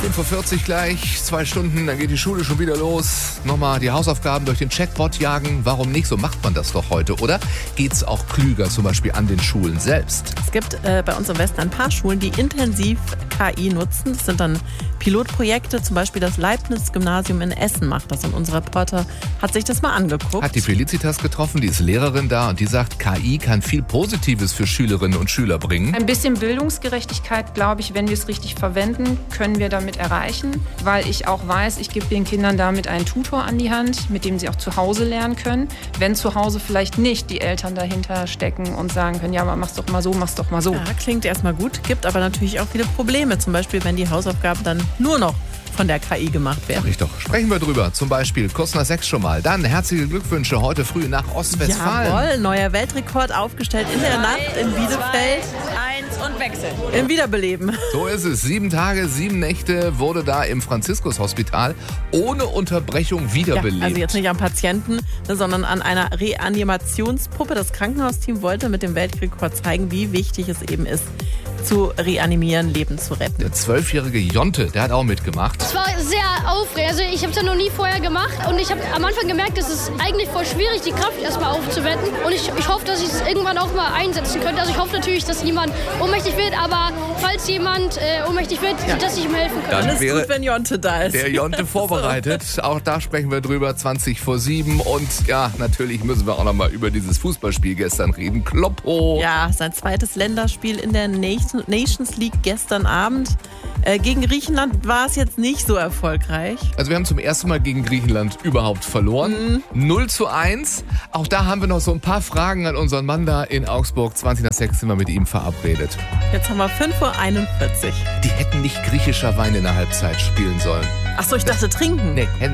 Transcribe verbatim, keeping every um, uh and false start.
fünf Uhr vierzig gleich, zwei Stunden, dann geht die Schule schon wieder los. Nochmal die Hausaufgaben durch den Chatbot jagen. Warum nicht? So macht man das doch heute, oder? Geht's auch klüger, zum Beispiel an den Schulen selbst? Es gibt äh, bei uns im Westen ein paar Schulen, die intensiv K I nutzen. Das sind dann Pilotprojekte, zum Beispiel das Leibniz-Gymnasium in Essen macht das. Und unser Reporter hat sich das mal angeguckt. Hat die Felicitas getroffen, die ist Lehrerin da und die sagt, K I kann viel Positives für Schülerinnen und Schüler bringen. Ein bisschen Bildungsgerechtigkeit, glaube ich, wenn wir es richtig verwenden, können wir damit erreichen, weil ich auch weiß, ich gebe den Kindern damit einen Tutor an die Hand, mit dem sie auch zu Hause lernen können. Wenn zu Hause vielleicht nicht die Eltern dahinter stecken und sagen können, ja, aber mach's doch mal so, mach's doch mal so. Ja, klingt erstmal gut, gibt aber natürlich auch viele Probleme. Zum Beispiel, wenn die Hausaufgaben dann nur noch von der K I gemacht werden. Sag ich doch. Sprechen wir drüber. Zum Beispiel kurz nach sechs schon mal. Dann herzliche Glückwünsche heute früh nach Ostwestfalen. Jawohl, neuer Weltrekord aufgestellt in der Nacht in Bielefeld. Eins und Wechsel. Im Wiederbeleben. So ist es. Sieben Tage, sieben Nächte wurde da im Franziskus-Hospital ohne Unterbrechung wiederbelebt. Ja, also jetzt nicht am Patienten, sondern an einer Reanimationspuppe. Das Krankenhausteam wollte mit dem Weltrekord zeigen, wie wichtig es eben ist, zu reanimieren, Leben zu retten. Der zwölfjährige Jonte, der hat auch mitgemacht. Es war sehr aufregend. Also ich habe es ja noch nie vorher gemacht und ich habe am Anfang gemerkt, es ist eigentlich voll schwierig, die Kraft erstmal aufzuwenden. Und ich, ich hoffe, dass ich es irgendwann auch mal einsetzen könnte. Also ich hoffe natürlich, dass niemand ohnmächtig wird, aber falls jemand äh, ohnmächtig wird, ja. dass ich ihm helfen kann. Dann Dann ist wäre gut, wenn Jonte da ist. Der Jonte vorbereitet. Auch da sprechen wir drüber, zwanzig vor sieben. Und ja, natürlich müssen wir auch noch mal über dieses Fußballspiel gestern reden. Kloppo. Ja, sein zweites Länderspiel in der Nations League gestern Abend. Äh, gegen Griechenland war es jetzt nicht so erfolgreich. Also wir haben zum ersten Mal gegen Griechenland überhaupt verloren. Mhm. null zu eins. Auch da haben wir noch so ein paar Fragen an unseren Mann da in Augsburg. zwanzig nach sechs sind wir mit ihm verabredet. Jetzt haben wir fünf Uhr einundvierzig. Die hätten nicht griechischer Wein in der Halbzeit spielen sollen. Achso, ich dachte trinken. Nee,